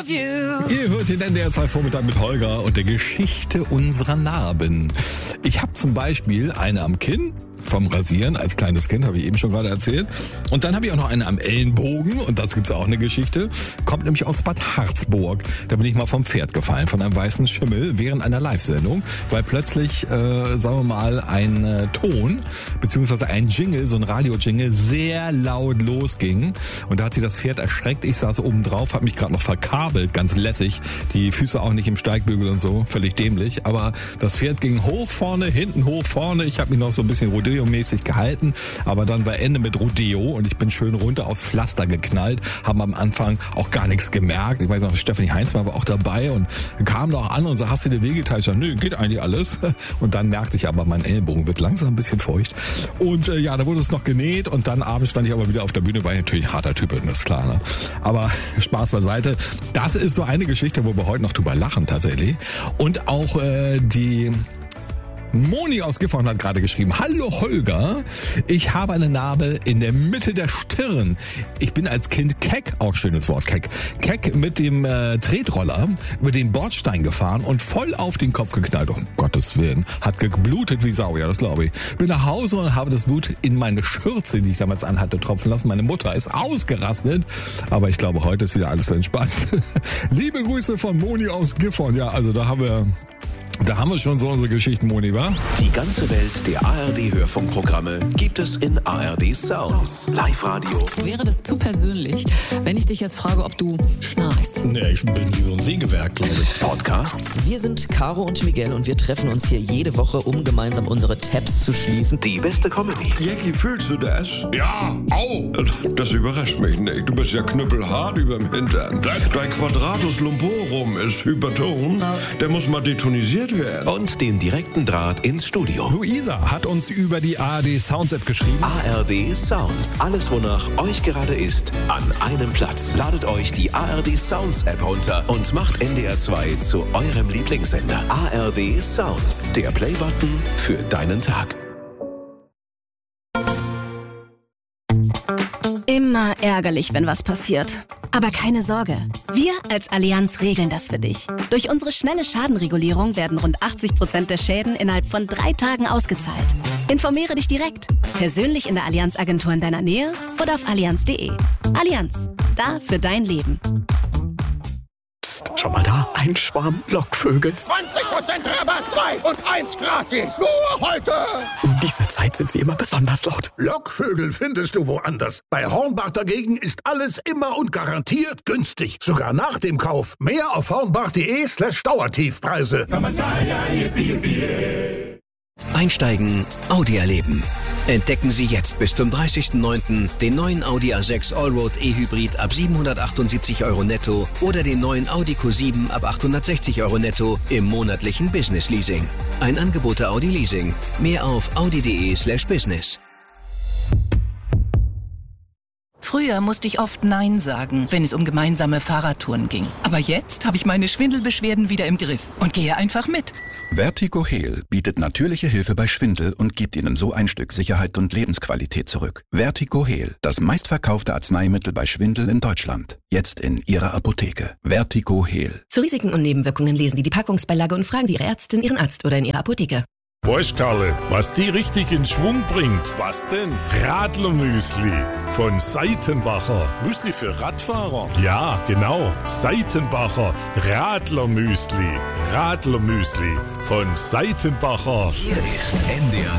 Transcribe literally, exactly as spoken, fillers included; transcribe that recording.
of you. Ihr hört den N D R zwei Vormittag mit Holger und der Geschichte unserer Narben. Ich habe zum Beispiel eine am Kinn. Vom Rasieren als kleines Kind, habe ich eben schon gerade erzählt. Und dann habe ich auch noch eine am Ellenbogen und dazu gibt's auch eine Geschichte. Kommt nämlich aus Bad Harzburg. Da bin ich mal vom Pferd gefallen, von einem weißen Schimmel während einer Live-Sendung, weil plötzlich, äh, sagen wir mal, ein äh, Ton beziehungsweise ein Jingle, so ein Radio-Jingle, sehr laut losging. Und da hat sich das Pferd erschreckt. Ich saß oben drauf, habe mich gerade noch verkabelt, ganz lässig. Die Füße auch nicht im Steigbügel und so, völlig dämlich. Aber das Pferd ging hoch vorne, hinten hoch vorne. Ich habe mich noch so ein bisschen rodeo mäßig gehalten, aber dann war Ende mit Rodeo und ich bin schön runter aufs Pflaster geknallt, haben am Anfang auch gar nichts gemerkt. Ich weiß noch, Stefanie Heinzmann war auch dabei und kam noch an und so, hast du dir wehgetan? Ich sag, nö, geht eigentlich alles. Und dann merkte ich aber, mein Ellenbogen wird langsam ein bisschen feucht. Und äh, ja, da wurde es noch genäht und dann abends stand ich aber wieder auf der Bühne, war ich natürlich ein harter Typ, das ist klar. Ne? Aber Spaß beiseite. Das ist so eine Geschichte, wo wir heute noch drüber lachen tatsächlich. Und auch äh, die Moni aus Gifhorn hat gerade geschrieben, hallo Holger, ich habe eine Narbe in der Mitte der Stirn. Ich bin als Kind keck, auch schönes Wort, keck, keck mit dem äh, Tretroller über den Bordstein gefahren und voll auf den Kopf geknallt. Um Gottes Willen, hat geblutet wie Sau, ja, das glaube ich. Bin nach Hause und habe das Blut in meine Schürze, die ich damals anhatte, tropfen lassen. Meine Mutter ist ausgerastet, aber ich glaube, heute ist wieder alles entspannt. Liebe Grüße von Moni aus Gifhorn. Ja, also da haben wir... Da haben wir schon so unsere Geschichten, Moni, wa? Die ganze Welt der A R D-Hörfunkprogramme gibt es in A R D Sounds. Live-Radio. Wäre das zu persönlich, wenn ich dich jetzt frage, ob du schnarchst? Nee, ich bin wie so ein Sägewerk, glaube ich. Podcasts. Wir sind Caro und Miguel und wir treffen uns hier jede Woche, um gemeinsam unsere Tabs zu schließen. Die beste Comedy. Jackie, fühlst du das? Ja, au! Das überrascht mich nicht. Du bist ja knüppelhart überm Hintern. Dein Quadratus lumborum ist Hyperton. Der muss mal detonisiert werden. Und den direkten Draht ins Studio. Luisa hat uns über die A R D Sounds App geschrieben. A R D Sounds. Alles, wonach euch gerade ist, an einem Platz. Ladet euch die A R D Sounds App runter und macht N D R zwei zu eurem Lieblingssender. A R D Sounds. Der Playbutton für deinen Tag. Immer ärgerlich, wenn was passiert. Aber keine Sorge, wir als Allianz regeln das für dich. Durch unsere schnelle Schadenregulierung werden rund achtzig Prozent der Schäden innerhalb von drei Tagen ausgezahlt. Informiere dich direkt, persönlich in der Allianz-Agentur in deiner Nähe oder auf allianz punkt de. Allianz, da für dein Leben. Psst, schau mal da, ein Schwarm Lockvögel. zwanzig Prozent Rabatt, zwei und eins gratis. Nur heute. Um diese Zeit sind sie immer besonders laut. Lockvögel findest du woanders. Bei Hornbach dagegen ist alles immer und garantiert günstig. Sogar nach dem Kauf. Mehr auf hornbach.de slash Dauertiefpreise. Einsteigen, Audi erleben. Entdecken Sie jetzt bis zum dreißigsten neunten den neuen Audi A sechs Allroad E-Hybrid ab siebenhundertachtundsiebzig Euro netto oder den neuen Audi Q sieben ab achthundertsechzig Euro netto im monatlichen Business Leasing. Ein Angebot der Audi Leasing. Mehr auf audi.de slash business. Früher musste ich oft Nein sagen, wenn es um gemeinsame Fahrradtouren ging. Aber jetzt habe ich meine Schwindelbeschwerden wieder im Griff und gehe einfach mit. Vertigo Heal bietet natürliche Hilfe bei Schwindel und gibt Ihnen so ein Stück Sicherheit und Lebensqualität zurück. Vertigo Heal, das meistverkaufte Arzneimittel bei Schwindel in Deutschland. Jetzt in Ihrer Apotheke. Vertigo Heal. Zu Risiken und Nebenwirkungen lesen Sie die Packungsbeilage und fragen Sie Ihre Ärztin, Ihren Arzt oder in Ihrer Apotheke. Weißt Karle, was die richtig in Schwung bringt? Was denn? Radlermüsli von Seitenbacher. Müsli für Radfahrer? Ja, genau. Seitenbacher Radlermüsli. Radlermüsli von Seitenbacher. Hier ist N D R